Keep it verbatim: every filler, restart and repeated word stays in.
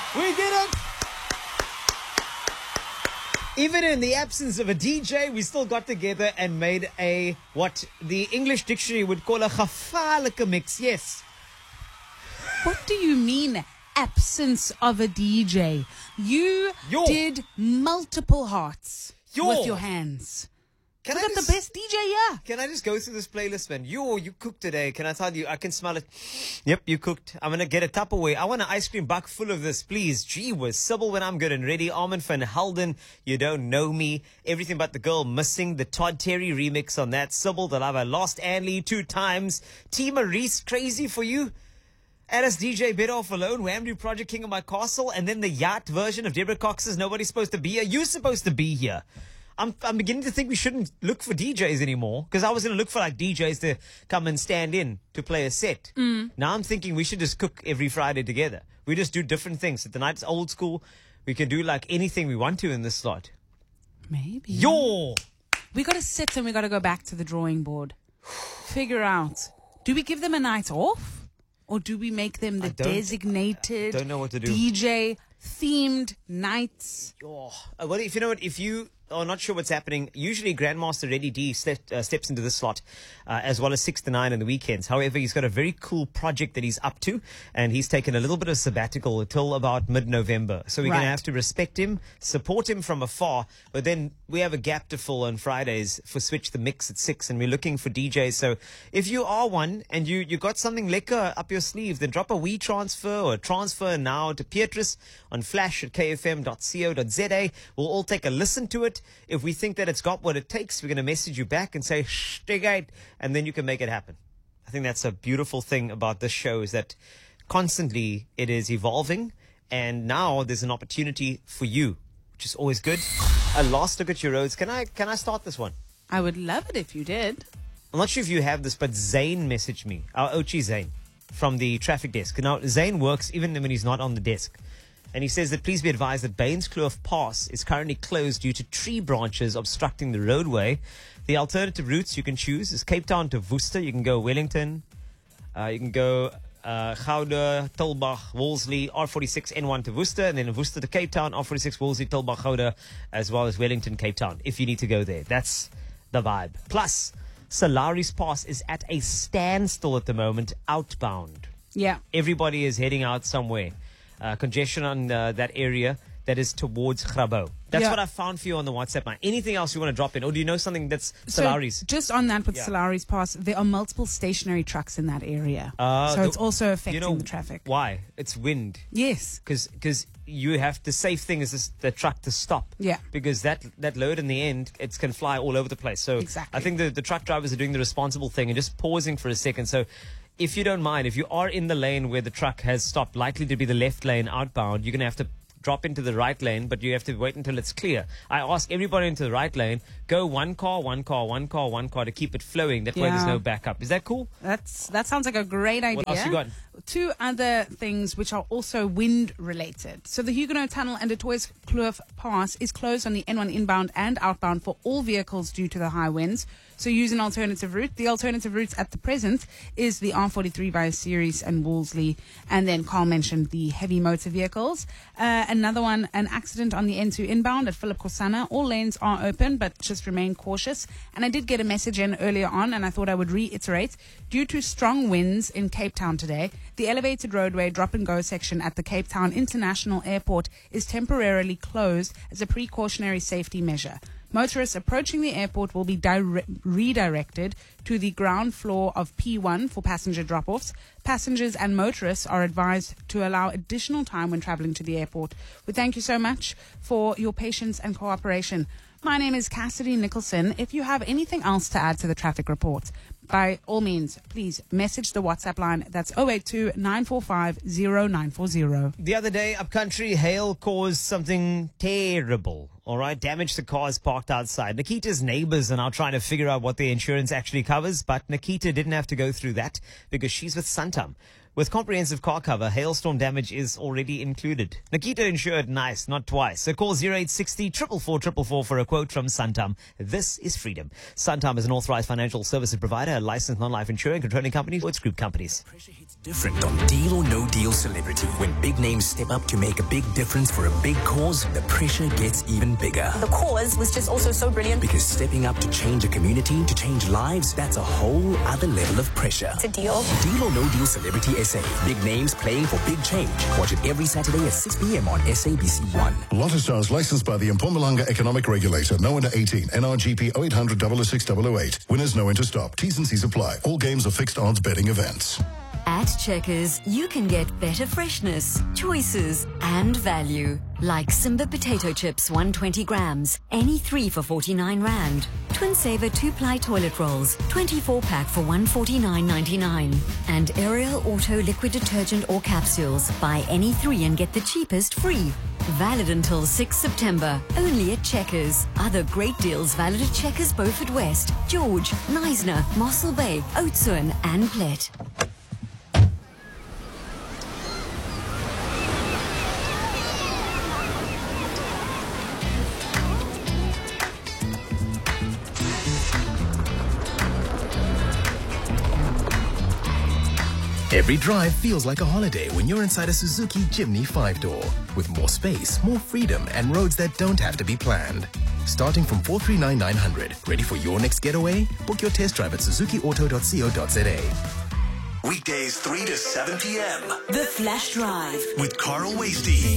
We did it! Even in the absence of a D J, we still got together and made a, what the English dictionary would call a gevaarlijke mix. Yes. What do you mean, absence of a D J? You Yo. did multiple hearts Yo. with your hands. Can You I got just, the best D J here. Can I just go through this playlist, man? Yo, you cooked today. Can I tell you? I can smell it. Yep, you cooked. I'm going to get a Tupperware. I want an ice cream buck full of this, please. Gee whiz. Sybil when I'm good and ready. Armin van Helden, You Don't Know Me. Everything But the Girl Missing. The Todd Terry remix on that. Sybil, the lover. Lost Anley two times. T. Maurice, Crazy for You. Alice D J, Better Off Alone. Whamdue Project, King of My Castle. And then the yacht version of Deborah Cox's Nobody's Supposed to Be Here. You're supposed to be here. I'm I'm beginning to think we shouldn't look for D Js anymore, because I was going to look for like D Js to come and stand in to play a set. Mm. Now I'm thinking we should just cook every Friday together. We just do different things. If the night's old school, we can do like anything we want to in this slot. Maybe. Yo! We got to sit and we got to go back to the drawing board. Figure out, do we give them a night off? Or do we make them the I don't- designated don't know what to do. D J themed nights? Oh, uh, well, if you know what, if you are not sure what's happening, usually Grandmaster Reddy D step, uh, steps into this slot, uh, as well as six to nine on the weekends. However, he's got a very cool project that he's up to, and he's taken a little bit of sabbatical until about mid-November. So we're going Right. to have to respect him, support him from afar, but then we have a gap to fill on Fridays for Switch the Mix at six, and we're looking for D Js. So if you are one and you, you got something liquor up your sleeve, then drop a wee transfer or transfer now to Petrus on flash at k f m dot co dot z a. We'll all take a listen to it. If we think that it's got what it takes, we're going to message you back and say, shh, dig out, and then you can make it happen. I think that's a beautiful thing about this show, is that constantly it is evolving, and now there's an opportunity for you, which is always good. A last look at your roads. Can I, can I start this one? I would love it if you did. I'm not sure if you have this, but Zane messaged me, our Ochi Zane, from the traffic desk. Now, Zane works even when he's not on the desk. And he says that please be advised that Baines Kloof Pass is currently closed due to tree branches obstructing the roadway. The alternative routes you can choose is Cape Town to Worcester. You can go Wellington. Uh, you can go uh, Gouda, Tulbagh, Wolseley, R forty-six, N one to Worcester. And then Worcester to Cape Town, R forty-six, Wolseley, Tulbagh, Gouda, as well as Wellington, Cape Town, if you need to go there. That's the vibe. Plus, Solaris Pass is at a standstill at the moment, outbound. Yeah. Everybody is heading out somewhere. Uh, congestion on uh, that area that is towards Grabo. That's Yeah. what I found for you on the WhatsApp line. Anything else you want to drop in? Or do you know something that's Solaris? So just on that with Yeah. Solaris Pass, there are multiple stationary trucks in that area. Uh, so the- it's also affecting you know the traffic. Why? It's wind. Yes. Because you have, the safe thing is this, the truck to stop. Yeah. Because that, that load in the end, it can fly all over the place. So Exactly. I think the, the truck drivers are doing the responsible thing and just pausing for a second. So if you don't mind, if you are in the lane where the truck has stopped, likely to be the left lane outbound, you're going to have to drop into the right lane, but you have to wait until it's clear. I ask everybody into the right lane, go one car, one car, one car, one car to keep it flowing. That way there's Yeah. no backup. Is that cool? That's that sounds like a great idea. What else you got? Two other things which are also wind related. So the Huguenot Tunnel and the Toys Kloof Pass is closed on the N one inbound and outbound for all vehicles due to the high winds. So use an alternative route. The alternative routes at the present is the R forty-three via Ceres and Wolseley. And then Carl mentioned the heavy motor vehicles. Uh, another one, an accident on the N two inbound at Philip Kosana. All lanes are open, but just remain cautious. And I did get a message in earlier on, and I thought I would reiterate. Due to strong winds in Cape Town today, the elevated roadway drop and go section at the Cape Town International Airport is temporarily closed as a precautionary safety measure. Motorists approaching the airport will be dire- redirected to the ground floor of P one for passenger drop-offs. Passengers and motorists are advised to allow additional time when traveling to the airport. We thank you so much for your patience and cooperation. My name is Cassidy Nicholson. If you have anything else to add to the traffic report, by all means, please message the WhatsApp line. That's zero eight two, nine four five, zero nine four zero. The other day, upcountry, hail caused something terrible. All right, damage to cars parked outside. Nikita's neighbors are now trying to figure out what their insurance actually covers, but Nikita didn't have to go through that because she's with Santam, With comprehensive car cover, hailstorm damage is already included. Nikita insured, nice, not twice. So call zero eight six zero, four four four four four for a quote from Santam. This is freedom. Santam is an authorized financial services provider, a licensed non-life insurer and controlling company for its group companies. Pressure hits different on Deal or No Deal Celebrity. When big names step up to make a big difference for a big cause, the pressure gets even bigger. The cause was just also so brilliant. Because stepping up to change a community, to change lives, that's a whole other level of pressure. It's a deal. Deal or No Deal Celebrity S A. Big names playing for big change. Watch it every Saturday at six p.m. on S A B C one. Lotto Stars licensed by the Mpumalanga Economic Regulator. No under eighteen. N R G P oh eight hundred, double oh six, double oh eight. Winners know when to stop. T's and C's apply. All games are fixed odds betting events. At Checkers, you can get better freshness, choices, and value. Like Simba potato chips, one hundred twenty grams, any three for forty-nine rand. Twin Saver two-ply toilet rolls, twenty-four pack for one hundred forty-nine ninety-nine. And Ariel Auto liquid detergent or capsules. Buy any three and get the cheapest free. Valid until sixth September, only at Checkers. Other great deals valid at Checkers Beaufort West, George, Neisner, Mossel Bay, Oudtshoorn, and Plet. Every drive feels like a holiday when you're inside a Suzuki Jimny five-door. With more space, more freedom, and roads that don't have to be planned. Starting from four three nine nine hundred. Ready for your next getaway? Book your test drive at suzuki auto dot co dot za. Weekdays three to seven p.m. The Flash Drive with Carl Wasty.